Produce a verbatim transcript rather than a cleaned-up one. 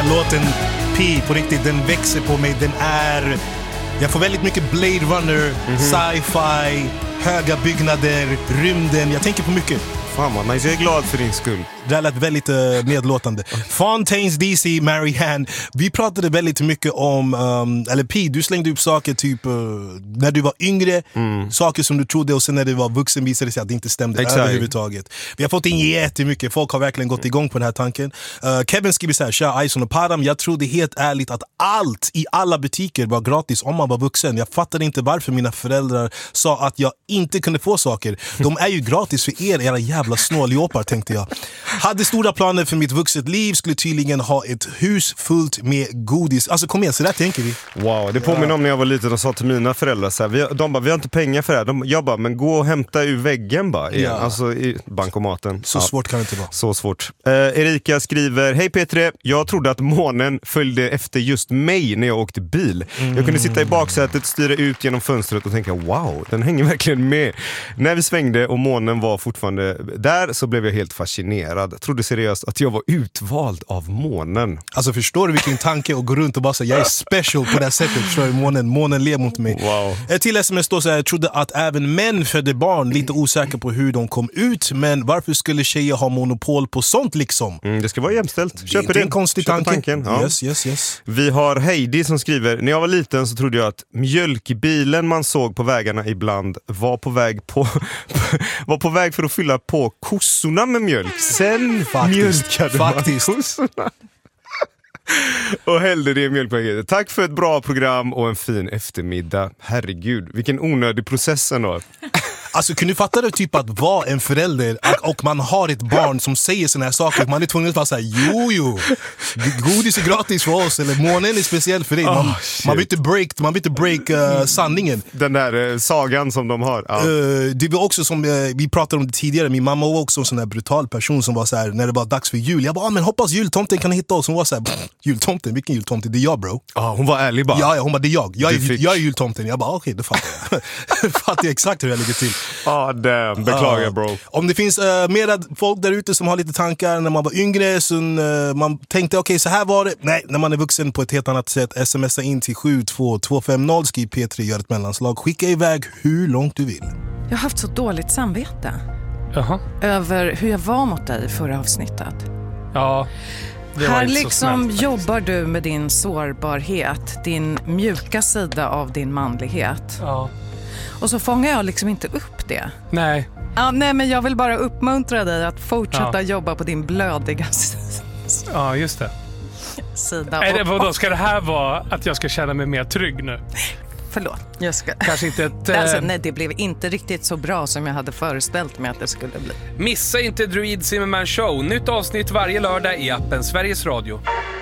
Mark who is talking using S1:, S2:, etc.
S1: här låten P, på riktigt, den växer på mig. Den är... Jag får väldigt mycket Blade Runner, mm-hmm. sci-fi, höga byggnader, rymden. Jag tänker på mycket.
S2: Fan man, jag är glad för din skull.
S1: Det lät väldigt uh, medlåtande. Fontaines D C, Marianne. Vi pratade väldigt mycket om, um, eller P, du slängde upp saker typ uh, när du var yngre, mm. saker som du trodde, och sen när du var vuxen visade det sig att det inte stämde Exakt. överhuvudtaget. Vi har fått in jättemycket, folk har verkligen gått igång på den här tanken. Uh, Kevin skriver så här: Tja, Ison och Param, jag trodde helt ärligt att allt i alla butiker var gratis om man var vuxen. Jag fattade inte varför mina föräldrar sa att jag inte kunde få saker. De är ju gratis för er, era jävla snåljåpar, tänkte jag. Hade stora planer för mitt vuxet liv, skulle tydligen ha ett hus fullt med godis. Alltså kom igen, så där tänker vi.
S2: Wow, det påminner ja. om när jag var liten och sa till mina föräldrar så här, vi, de bara, vi har inte pengar för det här. De, jag bara, men gå och hämta ur väggen bara, igen. Ja. Alltså i bankomaten.
S1: Så
S2: ja.
S1: svårt kan det inte vara.
S2: Så svårt. Eh, Erika skriver: Hej P tre, jag trodde att månen följde efter just mig när jag åkte bil. Mm. Jag kunde sitta i baksätet, styra ut genom fönstret och tänka, wow, den hänger verkligen med. När vi svängde och månen var fortfarande där så blev jag helt fascinerad. Jag trodde seriöst att jag var utvald av månen.
S1: Alltså förstår du vilken tanke att gå runt och bara säga jag är special på det här sättet, förstår du? Månen, månen ler mot mig.
S2: Wow.
S1: Ett till sms står så här: jag trodde att även män födde barn, lite osäker på hur de kom ut, men varför skulle tjejer ha monopol på sånt liksom?
S2: Mm, det ska vara jämställt.
S1: Köper det är en konstig
S2: Köper
S1: tanke.
S2: tanken. Ja.
S1: Yes, yes, yes.
S2: Vi har Heidi som skriver: när jag var liten så trodde jag att mjölkbilen man såg på vägarna ibland var på väg på var på väg för att fylla på kossorna med mjölk. Sen
S1: faktiskt,
S2: mjölkade
S1: faktiskt.
S2: man kossorna och hällde det i mjölkpaketet. Tack för ett bra program och en fin eftermiddag. Herregud, vilken onödig process ändå.
S1: Alltså, kunde du fatta det typ att vara en förälder och man har ett barn som säger såna här saker, man är tvungen att vara såhär, jo jo, godis är gratis för oss, eller månen är speciell för dig. Man, oh, man vill inte break, man vill inte break uh, sanningen.
S2: Den där uh, sagan som de har. Ja.
S1: Uh, det var också som, uh, vi pratade om det tidigare, min mamma var också en sån här brutal person som var så här, när det var dags för jul, jag bara, ah, men hoppas jultomten kan hitta oss. Hon var så här, jultomten, vilken jultomten? Det är jag, bro.
S2: Ja, hon var ärlig bara.
S1: Ja, ja hon bara, det är jag. Jag är,
S2: fick...
S1: jag är jultomten. Jag bara, okej, okay, det fattar jag. Fattar jag exakt hur jag ligger till.
S2: Ah, damn. Beklagar, bro.
S1: Uh, om det finns uh, mera folk där ute som har lite tankar när man var yngre, så uh, man tänkte, okej, okay, så här var det. Nej, när man är vuxen på ett helt annat sätt, smsa in till sju två två fem noll, skriv P tre, gör ett mellanslag, skicka iväg hur långt du vill.
S3: Jag har haft så dåligt samvete.
S4: Jaha.
S3: Över hur jag var mot dig i förra avsnittet.
S4: Ja.
S3: Här liksom jobbar du med din sårbarhet, din mjuka sida av din manlighet.
S4: Ja.
S3: Och så fångar jag liksom inte upp det.
S4: Nej.
S3: Ja, nej, men jag vill bara uppmuntra dig att fortsätta
S4: ja.
S3: jobba på din blödiga
S4: ja, just det.
S3: sida.
S4: Är det, vadå, ska det här vara att jag ska känna mig mer trygg nu?
S3: Förlåt, jag ska...
S4: Kanske inte ett...
S3: Alltså, nej, det blev inte riktigt så bra som jag hade föreställt mig att det skulle bli.
S4: Missa inte Druid Zimmerman Show. Nytt avsnitt varje lördag i appen Sveriges Radio.